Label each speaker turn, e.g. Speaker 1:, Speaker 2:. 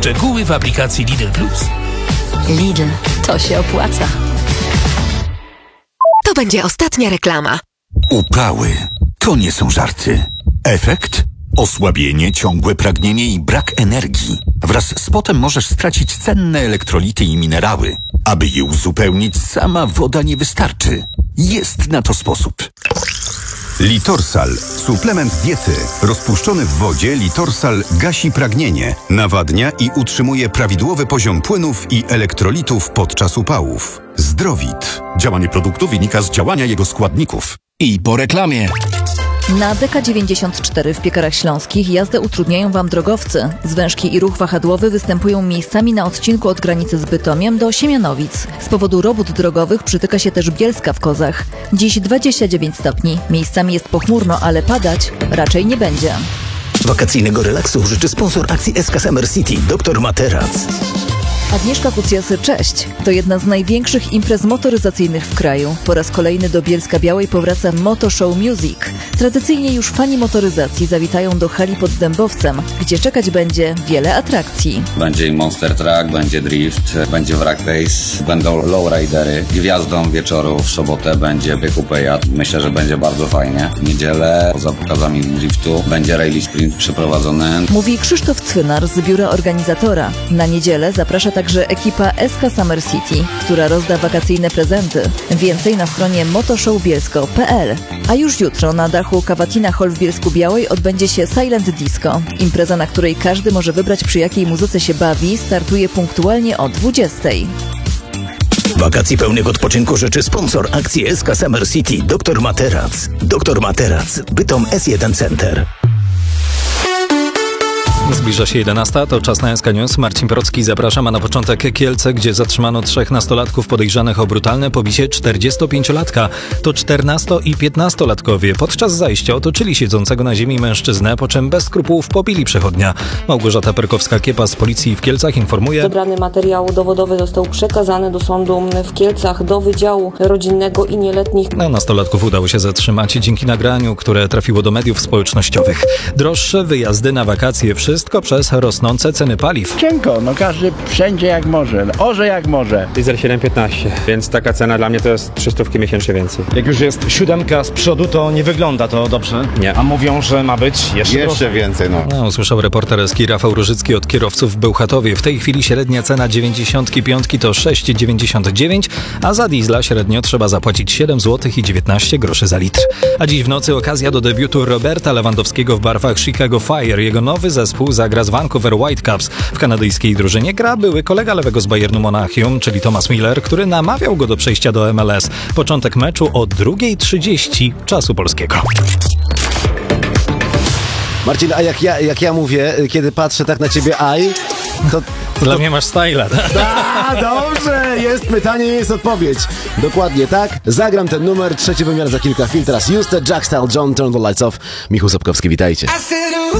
Speaker 1: Szczegóły w aplikacji Lidl Plus.
Speaker 2: Lidl, to się opłaca.
Speaker 3: To będzie ostatnia reklama.
Speaker 4: Upały to nie są żarty. Efekt? Osłabienie, ciągłe pragnienie i brak energii. Wraz z potem możesz stracić cenne elektrolity i minerały. Aby je uzupełnić, sama woda nie wystarczy. Jest na to sposób.
Speaker 5: Litorsal. Suplement diety. Rozpuszczony w wodzie Litorsal gasi pragnienie, nawadnia i utrzymuje prawidłowy poziom płynów i elektrolitów podczas upałów. Zdrowit.
Speaker 4: Działanie produktu wynika z działania jego składników.
Speaker 1: I po reklamie.
Speaker 6: Na DK94 w Piekarach Śląskich jazdę utrudniają Wam drogowcy. Zwężki i ruch wahadłowy występują miejscami na odcinku od granicy z Bytomiem do Siemianowic. Z powodu robót drogowych przytyka się też Bielska w Kozach. Dziś 29 stopni. Miejscami jest pochmurno, ale padać raczej nie będzie.
Speaker 7: Wakacyjnego relaksu życzy sponsor akcji SK Summer City, Dr Materac.
Speaker 6: Agnieszka Kucjasy, cześć! To jedna z największych imprez motoryzacyjnych w kraju. Po raz kolejny do Bielska Białej powraca Moto Show Music. Tradycyjnie już fani motoryzacji zawitają do hali pod Dębowcem, gdzie czekać będzie wiele atrakcji.
Speaker 8: Będzie i Monster Truck, będzie Drift, będzie Wrack Race, będą lowridery. Gwiazdą wieczoru w sobotę będzie Byku Pejat. Myślę, że będzie bardzo fajnie. W niedzielę poza pokazami driftu będzie Rally Sprint przeprowadzony. Mówi
Speaker 6: Krzysztof Cwynar z biura organizatora. Na niedzielę zaprasza także ekipa SK Summer City, która rozda wakacyjne prezenty. Więcej na stronie motoshowbielsko.pl. A już jutro na dachu Cavatina Hall w Bielsku Białej odbędzie się Silent Disco. Impreza, na której każdy może wybrać, przy jakiej muzyce się bawi, startuje punktualnie o 20:00.
Speaker 7: Wakacji pełnych odpoczynku życzy sponsor akcji SK Summer City, Dr Materac. Dr Materac, Bytom S1 Center.
Speaker 9: Zbliża się 11, to czas na SK News. Marcin Porocki, zapraszam, a na początek Kielce, gdzie zatrzymano 3 nastolatków podejrzanych o brutalne pobicie 45-latka. To 14- i 15-latkowie podczas zajścia otoczyli siedzącego na ziemi mężczyznę, po czym bez skrupułów pobili przechodnia. Małgorzata Perkowska-Kiepa z policji w Kielcach informuje.
Speaker 10: Zebrany materiał dowodowy został przekazany do sądu w Kielcach, do Wydziału Rodzinnego i Nieletnich.
Speaker 9: Nastolatków udało się zatrzymać dzięki nagraniu, które trafiło do mediów społecznościowych. Droższe wyjazdy na wakacje, wszystko przez rosnące ceny paliw.
Speaker 11: Cienko, każdy wszędzie jak może, orze jak może.
Speaker 12: Diesel 7,15, więc taka cena dla mnie to jest 300 miesięcznie więcej.
Speaker 13: Jak już jest 7 z przodu, to nie wygląda to dobrze.
Speaker 12: Nie.
Speaker 13: A mówią, że ma być jeszcze
Speaker 12: więcej.
Speaker 9: Usłyszał reporter SK Rafał Różycki od kierowców w Bełchatowie. W tej chwili średnia cena 95 to 6,99, a za diesla średnio trzeba zapłacić 7 zł i 19 groszy za litr. A dziś w nocy okazja do debiutu Roberta Lewandowskiego w barwach Chicago Fire. Jego nowy zespół zagra z Vancouver Whitecaps. W kanadyjskiej drużynie gra były kolega lewego z Bayernu Monachium, czyli Thomas Miller, który namawiał go do przejścia do MLS. Początek meczu o 2:30 czasu polskiego.
Speaker 14: Marcin, a jak ja mówię, kiedy patrzę tak na ciebie, to...
Speaker 9: Dla mnie masz styla.
Speaker 14: Dobrze, jest pytanie, jest odpowiedź. Dokładnie tak. Zagram ten numer, trzeci wymiar za kilka chwil. Teraz Houston, Jack Style, John, Turn the Lights Off. Michał Sapkowski, witajcie.